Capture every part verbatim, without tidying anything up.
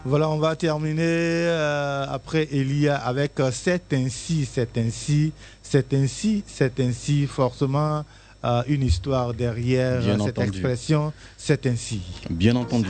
Voilà, on va terminer euh, après Elia avec euh, c'est ainsi, c'est ainsi, c'est ainsi, c'est ainsi, forcément euh, une histoire derrière Bien cette entendu. expression, c'est ainsi. Bien entendu.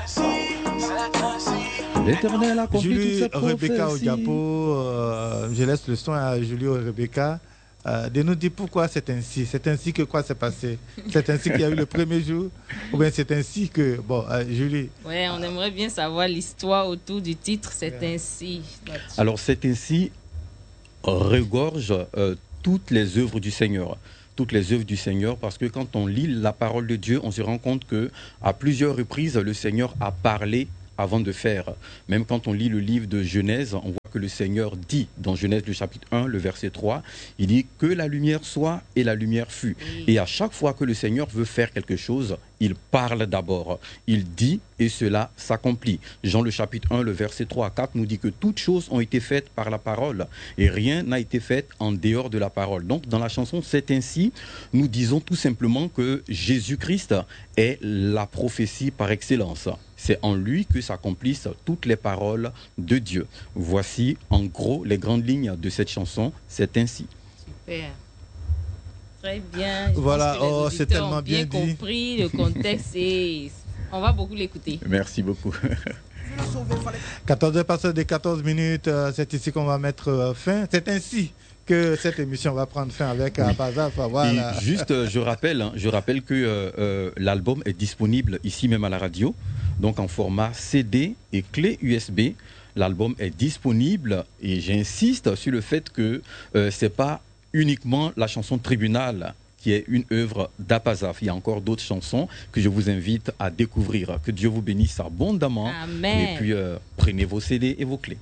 L'Éternel a accompli toutes Julie ses Rebecca prophéties. Odiapo, euh, je laisse le soin à Julie Rebecca euh, de nous dire pourquoi c'est ainsi. C'est ainsi que quoi s'est passé. C'est ainsi qu'il y a eu le premier jour, ou bien c'est ainsi que... Bon, euh, Julie... Ouais, on aimerait bien savoir l'histoire autour du titre, c'est Ouais. ainsi. Alors c'est ainsi regorge euh, toutes les œuvres du Seigneur. Toutes les œuvres du Seigneur, parce que quand on lit la parole de Dieu, on se rend compte que à plusieurs reprises, le Seigneur a parlé avant de faire. Même quand on lit le livre de Genèse, on voit que le Seigneur dit, dans Genèse le chapitre un, le verset trois, il dit que la lumière soit et la lumière fut. Oui. Et à chaque fois que le Seigneur veut faire quelque chose, il parle d'abord. Il dit et cela s'accomplit. Jean le chapitre un, le verset trois à quatre nous dit que toutes choses ont été faites par la parole et rien n'a été fait en dehors de la parole. Donc dans la chanson C'est ainsi, nous disons tout simplement que Jésus-Christ est la prophétie par excellence. C'est en lui que s'accomplissent toutes les paroles de Dieu. Voici en gros les grandes lignes de cette chanson, C'est ainsi. Super. Très bien. Je Voilà, pense que les oh, c'est auditeurs tellement ont bien, bien dit. compris le contexte et on va beaucoup l'écouter. Merci beaucoup. quatorze heures passées de quatorze minutes, euh, c'est ici qu'on va mettre euh, fin. C'est ainsi que cette émission va prendre fin avec euh, Apazaf. Voilà. Et juste, euh, je rappelle, hein, je rappelle que euh, euh, l'album est disponible ici même à la radio, donc en format C D et clé U S B. L'album est disponible et j'insiste sur le fait que euh, c'est pas uniquement la chanson Tribunal qui est une œuvre d'Apazaf. Il y a encore d'autres chansons que je vous invite à découvrir. Que Dieu vous bénisse abondamment. Amen. Et puis euh, prenez vos C D et vos clés.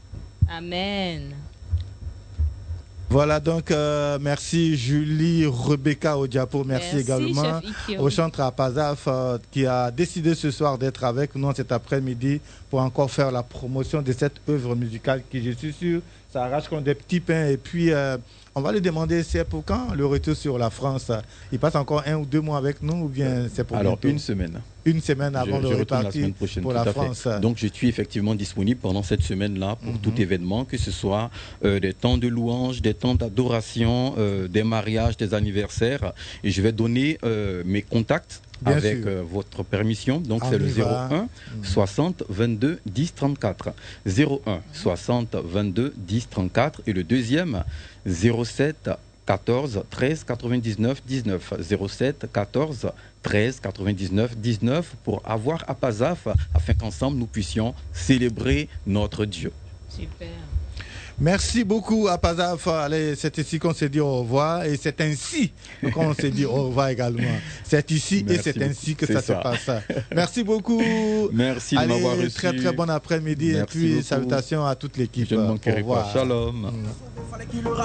Amen. Voilà, donc euh, merci Julie Rebecca Odiapo, merci, Merci, également chef Ikeo. au chantre Apazaf euh, qui a décidé ce soir d'être avec nous cet après-midi pour encore faire la promotion de cette œuvre musicale qui, je suis sûr, ça arrache comme des petits pains. Et puis, euh, on va lui demander c'est pour quand le retour sur la France. Il passe encore un ou deux mois avec nous ou bien c'est pour Alors, bientôt? une semaine. Une semaine avant je, de je retourne la repartir semaine prochaine, pour tout la à France. fait. Donc je suis effectivement disponible pendant cette semaine-là pour Mhm. tout événement, que ce soit euh, des temps de louange, des temps d'adoration, euh, des mariages, des anniversaires. Et je vais donner euh, mes contacts Bien avec sûr. euh, votre permission. Donc On c'est le y zéro va. un Mhm. soixante vingt-deux dix trente-quatre. zéro un soixante vingt-deux dix trente-quatre. Et le deuxième, zéro sept quatorze treize quatre-vingt-dix-neuf dix-neuf. zéro sept quatorze treize quatre-vingt-dix-neuf dix-neuf pour avoir Apazaf afin qu'ensemble nous puissions célébrer notre Dieu. Super. Merci beaucoup Apazaf. Allez, c'est ici qu'on s'est dit au revoir et c'est ainsi qu'on s'est dit au revoir également. C'est ici Merci et c'est beaucoup. ainsi que C'est ça, ça. se passe. Merci beaucoup. Merci de Allez, m'avoir reçu. très très bon après-midi et Merci puis beaucoup. salutations à toute l'équipe. Je ne Au manquerai revoir. pas. Shalom. Mm.